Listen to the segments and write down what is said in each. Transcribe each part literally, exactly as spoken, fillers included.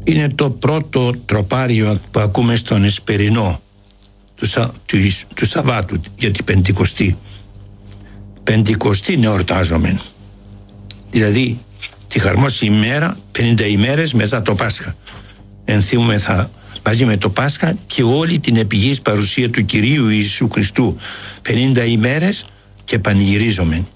Είναι το πρώτο τροπάριο που ακούμε στον Εσπερινό του, Σα, του, του Σαββάτου για την Πεντηκοστή. Πεντηκοστή εορτάζομαι. Δηλαδή τη χαρμόση ημέρα, πενήντα ημέρες μετά το Πάσχα. Ενθύμμεθα μαζί με το Πάσχα και όλη την επιγής παρουσία του Κυρίου Ιησού Χριστού. πενήντα ημέρες και πανηγυρίζομαι.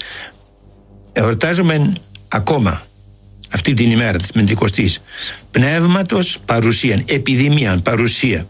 Εορτάζομαι ακόμα αυτή την ημέρα της Πεντηκοστής. Πνεύματος παρουσία, επιδημία παρουσία.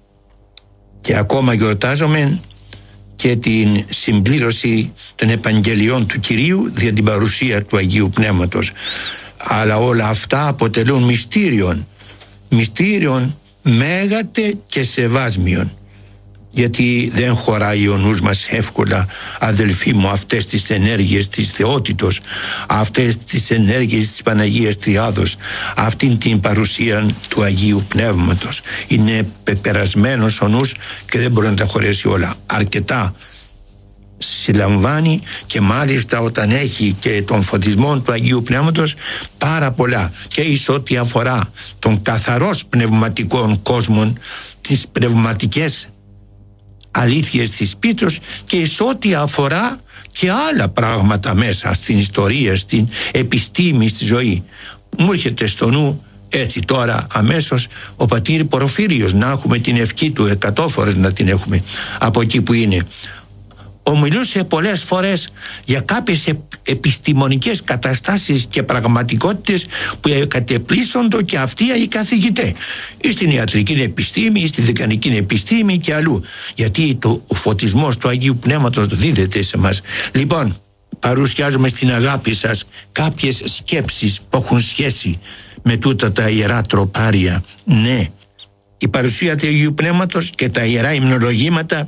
Και ακόμα γιορτάζομαι και την συμπλήρωση των Επαγγελιών του Κυρίου δια την παρουσία του Αγίου Πνεύματος. Αλλά όλα αυτά αποτελούν μυστήριον, μυστήριον μέγατε και σεβάσμιον. Γιατί δεν χωράει ο νους μας εύκολα, αδελφοί μου, αυτές τις ενέργειες της θεότητος, αυτές τις ενέργειες της Παναγίας Τριάδος, αυτήν την παρουσία του Αγίου Πνεύματος. Είναι πεπερασμένος ο νους και δεν μπορεί να τα χωρέσει όλα. Αρκετά συλλαμβάνει και μάλιστα όταν έχει και τον φωτισμό του Αγίου Πνεύματος πάρα πολλά, και εις ό,τι αφορά τον καθαρός πνευματικών κόσμων, τις πνευματικές αλήθειες της πίστεως, και εις ό,τι αφορά και άλλα πράγματα μέσα στην ιστορία, στην επιστήμη, στη ζωή. Μου έρχεται στο νου έτσι τώρα αμέσως ο πατήρ Πορφύριος, να έχουμε την ευχή του εκατό φορές να την έχουμε από εκεί που είναι. Ομιλούσε πολλές φορές για κάποιες επιστημονικές καταστάσεις και πραγματικότητες που κατεπλήσονται και αυτοί οι καθηγητές στην ιατρική επιστήμη, στη δικανική επιστήμη και αλλού, γιατί το, ο φωτισμός του Αγίου Πνεύματος δίδεται σε μας. Λοιπόν, παρουσιάζουμε στην αγάπη σας κάποιες σκέψεις που έχουν σχέση με τούτα τα ιερά τροπάρια. Ναι, η παρουσία του Αγίου Πνεύματος και τα ιερά υμνολογήματα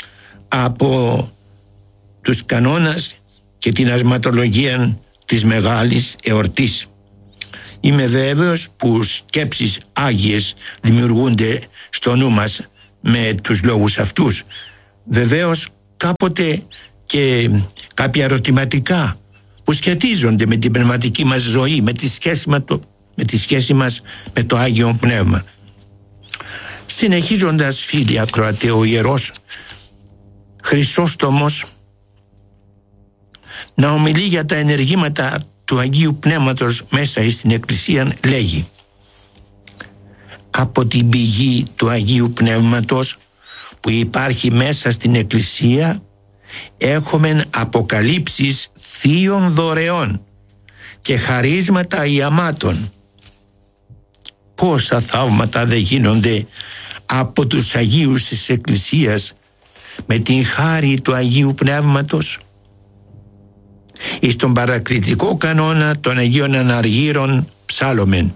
από τους κανόνας και την ασματολογία της μεγάλης εορτής. Είμαι βέβαιος που σκέψεις άγιες δημιουργούνται στο νου μας με τους λόγους αυτούς. Βεβαίως κάποτε και κάποια ερωτηματικά που σχετίζονται με την πνευματική μας ζωή, με τη σχέση, με το, με τη σχέση μας με το Άγιο Πνεύμα. Συνεχίζοντας, φίλοι ακροατέ, ο Ιερός Χρυσόστομος να ομιλεί για τα ενεργήματα του Αγίου Πνεύματος μέσα στην Εκκλησία, λέγει: από την πηγή του Αγίου Πνεύματος που υπάρχει μέσα στην Εκκλησία έχουμε αποκαλύψεις θείων δωρεών και χαρίσματα ιαμάτων. Πόσα θαύματα δεν γίνονται από τους Αγίους της Εκκλησίας με την χάρη του Αγίου Πνεύματος. Εις τον παρακλητικό κανόνα των Αγίων Αναργύρων ψάλλομεν: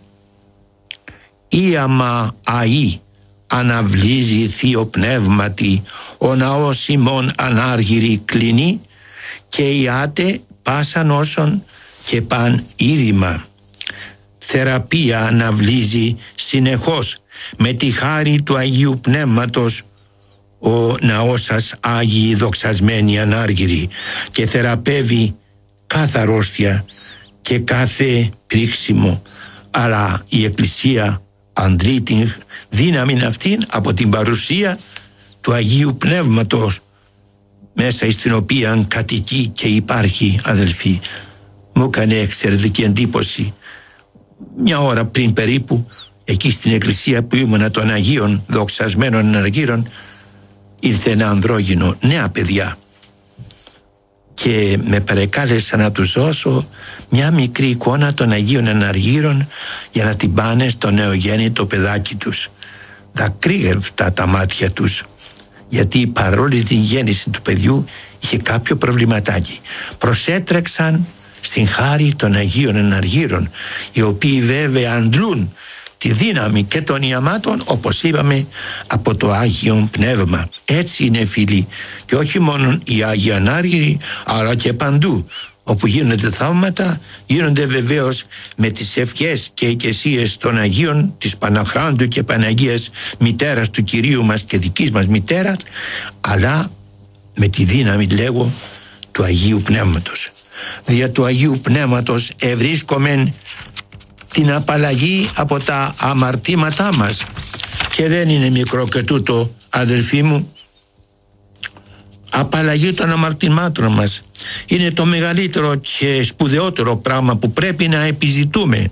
«Ήαμα αΐ αναβλύζει θείο πνεύματι, ο ναός ημών ανάργυρη κλινή, και ιάτε πάσαν όσον και παν είδημα». Θεραπεία αναβλύζει συνεχώς με τη χάρη του Αγίου Πνεύματος ο ναός σας Άγιοι δοξασμένοι ανάργυροι, και θεραπεύει κάθε αρρώστια και κάθε πρίξιμο, αλλά η Εκκλησία αντλεί την δύναμη αυτήν από την παρουσία του Αγίου Πνεύματος μέσα στην οποία κατοικεί και υπάρχει, αδελφοί. Μου έκανε εξαιρετική εντύπωση μια ώρα πριν περίπου, εκεί στην εκκλησία που ήμουνα των Αγίων δοξασμένων αναργύρων, ήρθε ένα ανδρόγυνο, νέα παιδιά, και με παρεκάλεσα να τους δώσω μια μικρή εικόνα των Αγίων Αναργύρων για να την πάνε στο νεογέννητο παιδάκι τους. Δακρύγευτα τα μάτια τους, γιατί παρόλη την γέννηση του παιδιού είχε κάποιο προβληματάκι. Προσέτρεξαν στην χάρη των Αγίων Αναργύρων, οι οποίοι βέβαια αντλούν τη δύναμη και των ιαμάτων, όπως είπαμε, από το Άγιο Πνεύμα. Έτσι είναι, φίλοι, και όχι μόνο οι Άγιοι Ανάργυροι, αλλά και παντού όπου γίνονται θαύματα, γίνονται βεβαίως με τις ευχές και οικεσίες των Αγίων, της Παναχράντου και Παναγίας μητέρας του Κυρίου μας και δικής μας μητέρας, αλλά με τη δύναμη, λέγω, του Αγίου Πνεύματος. Δια του Αγίου Πνεύματος ευρίσκομεν την απαλλαγή από τα αμαρτήματά μας. Και δεν είναι μικρό και τούτο, αδελφοί μου. Απαλλαγή των αμαρτημάτων μας είναι το μεγαλύτερο και σπουδαιότερο πράγμα που πρέπει να επιζητούμε.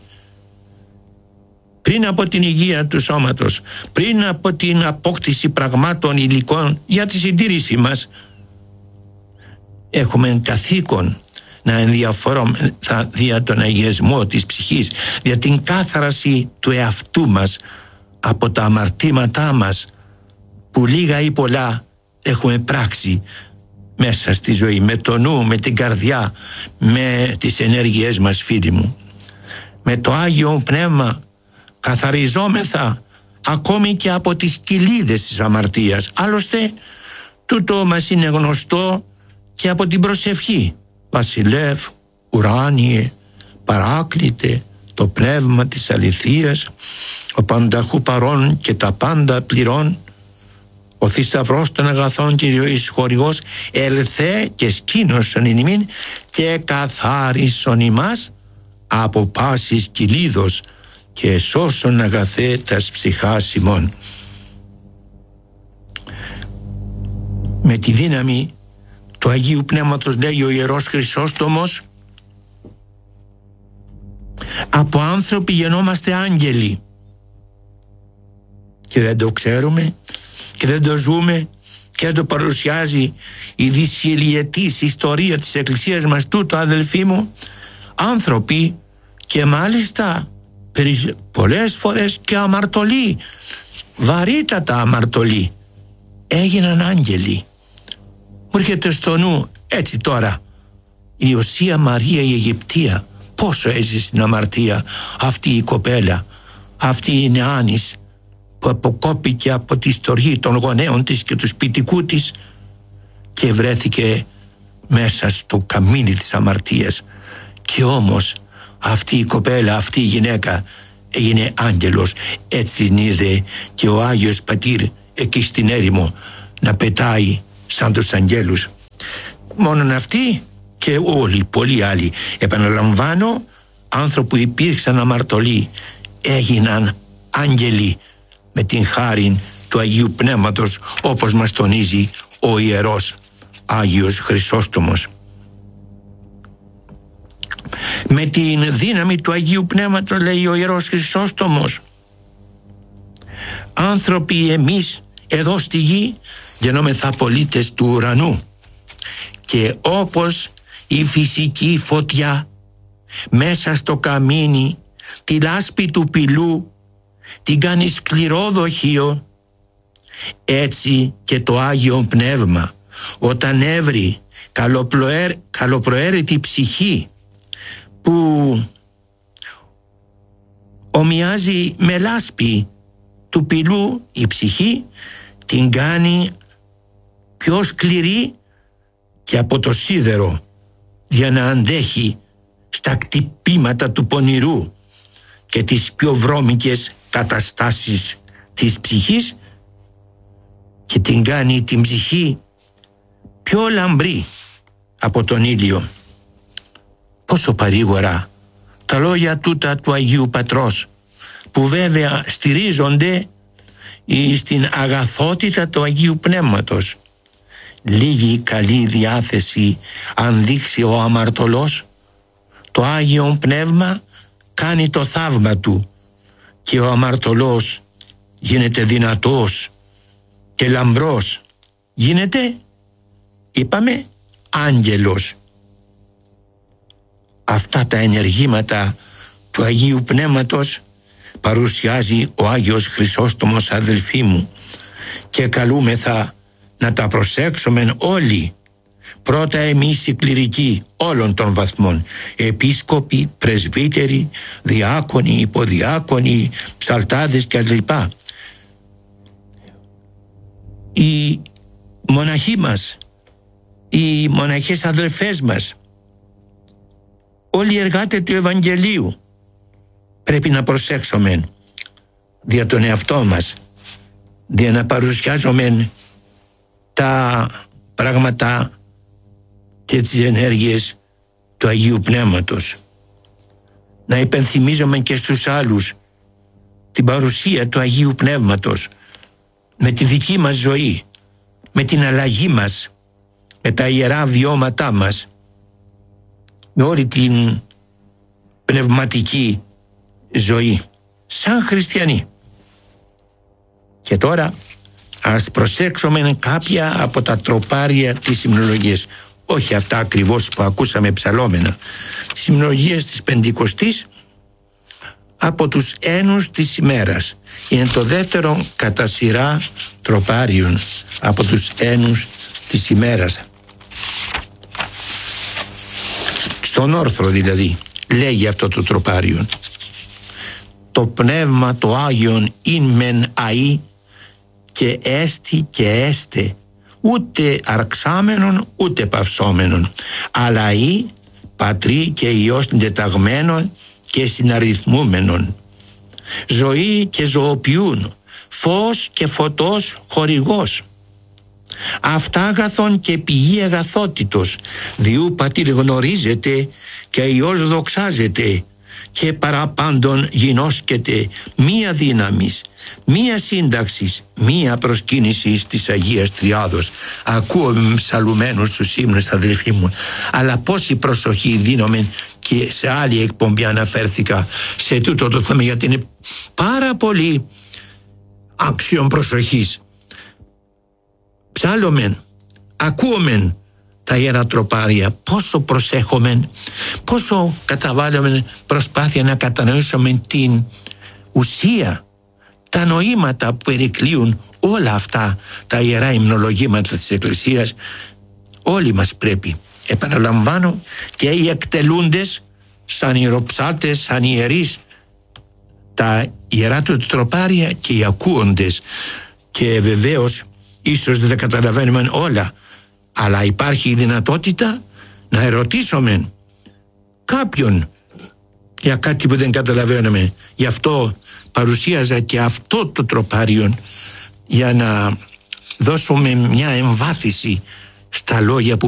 Πριν από την υγεία του σώματος, πριν από την απόκτηση πραγμάτων υλικών για τη συντήρησή μας, έχουμε καθήκον να ενδιαφερόμεθα δια τον αγιασμό της ψυχής, για την κάθαρση του εαυτού μας από τα αμαρτήματά μας που λίγα ή πολλά έχουμε πράξει μέσα στη ζωή, με το νου, με την καρδιά, με τις ενέργειές μας, φίλοι μου. Με το Άγιο Πνεύμα καθαριζόμεθα ακόμη και από τις κοιλίδες της αμαρτίας. Άλλωστε τούτο μας είναι γνωστό και από την προσευχή. Βασιλεύ, ουράνιε, παράκλητε το πνεύμα της αληθείας, ο πανταχού παρών και τα πάντα πληρών, ο θησαυρός των αγαθών και ζωής χορηγός, ελθέ και σκήνωσον εν ημίν και καθάρισον ημάς από πάσης κοιλίδος και σώσον αγαθέ τας ψυχάς ημών. Με τη δύναμη του Αγίου Πνεύματος, λέει ο Ιερός Χρυσόστομος, από άνθρωποι γεννόμαστε άγγελοι και δεν το ξέρουμε και δεν το ζούμε και δεν το παρουσιάζει η δυσχυλιετής ιστορία της Εκκλησίας μας. Τούτο, αδελφοί μου, άνθρωποι και μάλιστα πολλές φορές και αμαρτωλοί, βαρύτατα αμαρτωλοί, έγιναν άγγελοι. Μου έρχεται στο νου έτσι τώρα η Οσία Μαρία η Αιγυπτία, πόσο έζησε στην αμαρτία αυτή η κοπέλα, αυτή η νεάνης που αποκόπηκε από τη στοργή των γονέων της και του σπιτικού της και βρέθηκε μέσα στο καμίνι της αμαρτίας. Και όμως αυτή η κοπέλα, αυτή η γυναίκα έγινε άγγελος. Έτσι την είδε και ο Άγιος Πατήρ εκεί στην έρημο να πετάει σαν τους αγγέλους. Μόνον αυτοί και όλοι, πολλοί άλλοι, επαναλαμβάνω, άνθρωποι που υπήρξαν αμαρτωλοί έγιναν άγγελοι με την χάριν του Αγίου Πνεύματος, όπως μας τονίζει ο Ιερός Άγιος Χρυσόστομος. Με την δύναμη του Αγίου Πνεύματος, λέει ο Ιερός Χρυσόστομος, άνθρωποι εμείς εδώ στη γη γεννόμεθα πολίτες του ουρανού και όπως η φυσική φωτιά μέσα στο καμίνι τη λάσπη του πυλού την κάνει σκληρό δοχείο, έτσι και το Άγιο Πνεύμα όταν έβρει καλοπροαίρ, καλοπροαίρετη ψυχή που ομοιάζει με λάσπη του πυλού, η ψυχή την κάνει πιο σκληρή και από το σίδερο για να αντέχει στα κτυπήματα του πονηρού και τις πιο βρώμικες καταστάσεις της ψυχής και την κάνει την ψυχή πιο λαμπρή από τον ήλιο. Πόσο παρήγορα τα λόγια τούτα του Αγίου Πατρός, που βέβαια στηρίζονται στην αγαθότητα του Αγίου Πνεύματος. Λίγη καλή διάθεση αν δείξει ο αμαρτωλός, το Άγιο Πνεύμα κάνει το θαύμα του και ο αμαρτωλός γίνεται δυνατός και λαμπρός, γίνεται, είπαμε, άγγελος. Αυτά τα ενεργήματα του Αγίου Πνεύματος παρουσιάζει ο Άγιος Χρυσόστομος, αδελφοί μου, και καλούμεθα να τα προσέξουμε όλοι. Πρώτα εμείς οι κληρικοί όλων των βαθμών, επίσκοποι, πρεσβύτεροι, διάκονοι, υποδιάκονοι, ψαλτάδες κλπ. Οι μοναχοί μας, οι μοναχές αδελφές μας, όλοι οι εργάτες του Ευαγγελίου πρέπει να προσέξουμε δια τον εαυτό μας, δια να παρουσιάζουμε τα πράγματα και τις ενέργειες του Αγίου Πνεύματος. να υπενθυμίζουμε και στους άλλους την παρουσία του Αγίου Πνεύματος με τη δική μας ζωή, με την αλλαγή μας, με τα ιερά βιώματά μας, με όλη την πνευματική ζωή σαν χριστιανοί. Και τώρα ας προσέξουμε κάποια από τα τροπάρια της υμνολογίας, όχι αυτά ακριβώς που ακούσαμε ψαλόμενα, τις υμνολογίες της Πεντηκοστής από τους ένους της ημέρας. Είναι το δεύτερο κατά σειρά τροπάριον από τους ένους της ημέρας. Στον όρθρο δηλαδή λέγει αυτό το τροπάριον: το πνεύμα το Άγιον ειν μεν αΐ και έστι και έστε, ούτε αρξάμενον ούτε παυσόμενον, αλλά ή πατρί και Υιός συντεταγμένον και συναριθμούμενον, ζωή και ζωοποιούν, φως και φωτός χορηγός, αυτάγαθον και πηγή αγαθότητος, διού πατήρ γνωρίζεται και Υιός δοξάζεται, και παραπάντων γινώσκεται μία δύναμης, μία σύνταξης, μία προσκύνησης της Αγίας Τριάδος. Ακούω ψαλουμένους τους ύμνους, αδελφοί μου, αλλά πόση προσοχή δίνομαι, και σε άλλη εκπομπή αναφέρθηκα σε τούτο το θέμα, γιατί είναι πάρα πολύ άξιον προσοχής. Ψάλλομεν, ακούομεν τα Ιερά Τροπάρια, πόσο προσέχομεν, πόσο καταβάλλομεν προσπάθεια να κατανοήσουμε την ουσία, τα νοήματα που περικλείουν όλα αυτά τα ιερά υμνολογήματα της Εκκλησίας. Όλοι μας πρέπει, επαναλαμβάνω, και οι εκτελούντες σαν ιεροψάτες, σαν ιερείς, τα Ιερά του Τροπάρια, και οι ακούοντες. Και βεβαίως ίσως δεν τα καταλαβαίνουμε όλα, αλλά υπάρχει η δυνατότητα να ερωτήσουμε κάποιον για κάτι που δεν καταλαβαίνουμε. Γι' αυτό παρουσίαζα και αυτό το τροπάριον, για να δώσουμε μια εμβάθυνση στα λόγια που